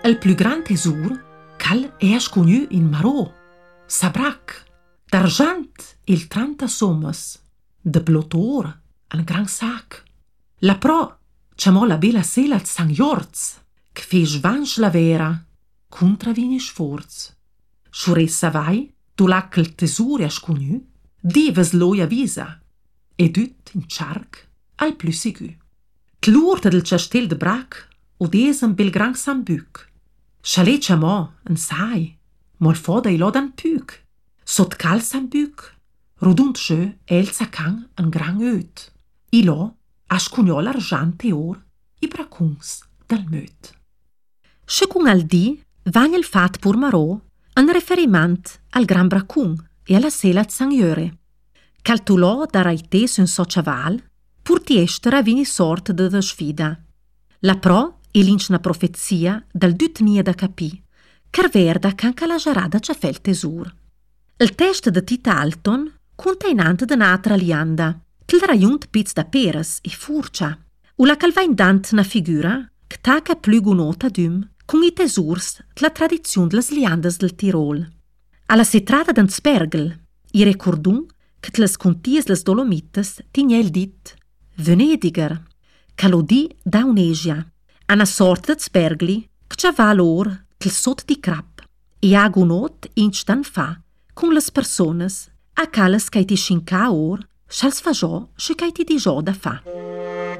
Il più gran tesor cal è scognu in Marò, Sabrac, d'argent il 30 sommes, de blotor, un gran sac. La pro chiamò la bella sela San Jorz, che fece vansch la vera, contra vini sforz. Schuressa vai, tu là che il tesore è scognu, dives loia visa, e dut in charc al più sigu. T'lurta del castel de Brac, udes un bel gran sambuc. Chalet chiamò un sai, mol foda i lodan puc. Sot cal sambuc, rodund schö el sacan un gran öt. I lo a scugnò l'argent e or i bracuns del möt. Schecun al di vagn il fat pur Marò un referiment al gran bracun e alla sela San Jöre. Caltulò da raites un sociaval pur tiestera vini sort de sfida. La pro e l'incna profezia dal dutnia da capì, car verda canca la jarada c'è fel tesur. Il test de Tita Alton containant de n'altra lianda, che raiunt piz da peres e furcia, u la calvain dant na figura che taca plü gunota d'um con i tesurs la tradizione delle liandas del Tirol. Alla setrada d'en Spergel, i recordun che les conties les Dolomites tigne il dit Venediger, calodi da Unesia, una sorta de Spergli che c'ha va lor til sot di crap e ha gunot instan fa con les personas a cales che ti schinca or schals fa giò che ti di giò da fa.